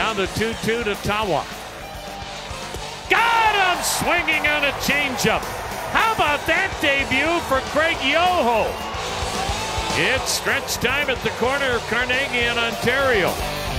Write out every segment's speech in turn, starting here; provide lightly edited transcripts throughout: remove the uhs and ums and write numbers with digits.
Now the 2-2 to Tawa. Got him swinging on a changeup. How about that debut for Craig Yoho? It's stretch time at the corner of Carnegie and Ontario.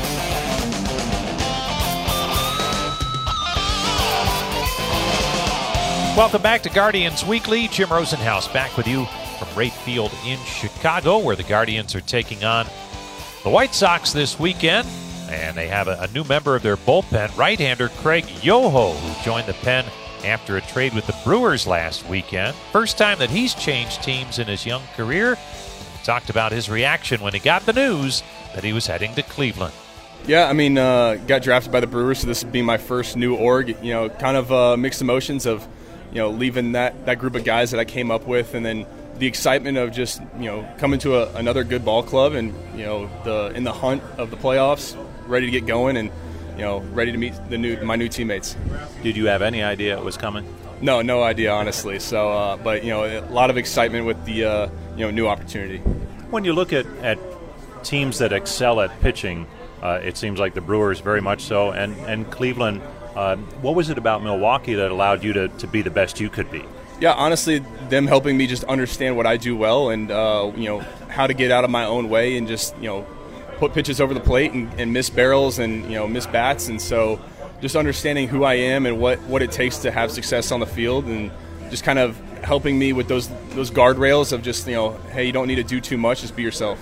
Welcome back to Guardians Weekly. Jim Rosenhaus back with you from Wright Field in Chicago, where the Guardians are taking on the White Sox this weekend. And they have a new member of their bullpen, right-hander Craig Yoho, who joined the pen after a trade with the Brewers last weekend. First time that he's changed teams in his young career. He talked about his reaction when he got the news that he was heading to Cleveland. Yeah, I mean, got drafted by the Brewers, so this would be my first new org. You know, kind of mixed emotions of, you know, leaving that group of guys that I came up with, and then the excitement of just, you know, coming to another good ball club and, you know, in the hunt of the playoffs, ready to get going and, you know, ready to meet my new teammates. Did you have any idea it was coming? No idea, honestly. So, but, you know, a lot of excitement with the, you know, new opportunity. When you look at teams that excel at pitching, it seems like the Brewers very much so, and Cleveland. What was it about Milwaukee that allowed you to be the best you could be? Yeah, honestly, them helping me just understand what I do well and, you know, how to get out of my own way and just, you know, put pitches over the plate and miss barrels and, you know, miss bats. And so just understanding who I am and what it takes to have success on the field and just kind of helping me with those guardrails of just, you know, hey, you don't need to do too much, just be yourself.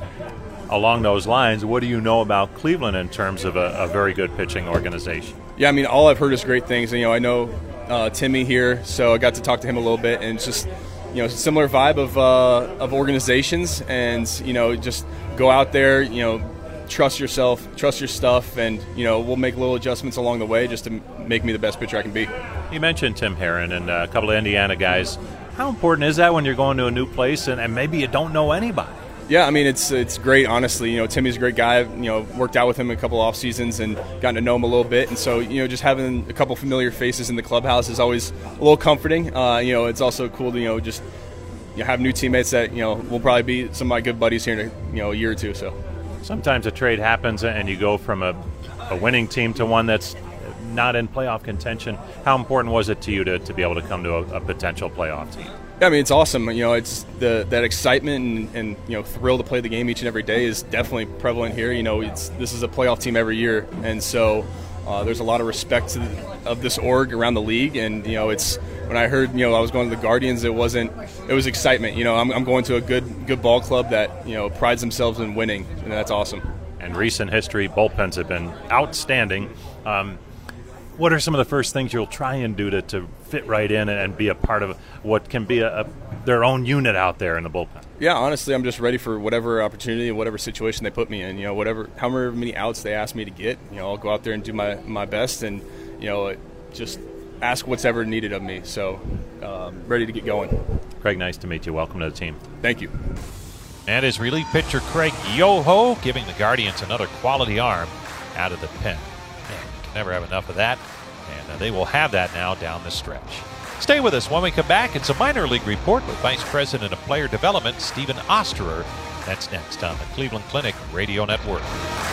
Along those lines, what do you know about Cleveland in terms of a very good pitching organization? Yeah, I mean, all I've heard is great things. And, you know, I know Timmy here, so I got to talk to him a little bit, and it's just, you know, similar vibe of organizations, and, you know, just go out there, you know, trust yourself, trust your stuff, and, you know, we'll make little adjustments along the way just to make me the best pitcher I can be. You mentioned Tim Herron and a couple of Indiana guys. How important is that when you're going to a new place and maybe you don't know anybody? Yeah, I mean, it's great, honestly. You know, Timmy's a great guy. You know, worked out with him a couple off seasons and gotten to know him a little bit. And so, you know, just having a couple familiar faces in the clubhouse is always a little comforting. You know, it's also cool to, you know, just have new teammates that, you know, will probably be some of my good buddies here in a year or two. So sometimes a trade happens and you go from a winning team to one that's not in playoff contention. How important was it to you to be able to come to a potential playoff team? Yeah, I mean, it's awesome. You know, it's that excitement and you know, thrill to play the game each and every day is definitely prevalent here. You know, this is a playoff team every year, and so there's a lot of respect of this org around the league. And, you know, it's when I heard, you know, I was going to the Guardians, it was excitement. You know, I'm going to a good ball club that, you know, prides themselves in winning, and that's awesome. And recent history, bullpens have been outstanding. What are some of the first things you'll try and do to fit right in and be a part of what can be their own unit out there in the bullpen? Yeah, honestly, I'm just ready for whatever opportunity and whatever situation they put me in. You know, however many outs they ask me to get, you know, I'll go out there and do my best and, you know, just ask what's ever needed of me. So, ready to get going. Craig, nice to meet you. Welcome to the team. Thank you. And his relief pitcher, Craig Yoho, giving the Guardians another quality arm out of the pen. Man, you can never have enough of that, and they will have that now down the stretch. Stay with us. When we come back, it's a minor league report with Vice President of Player Development, Stephen Osterer. That's next on the Cleveland Clinic Radio Network.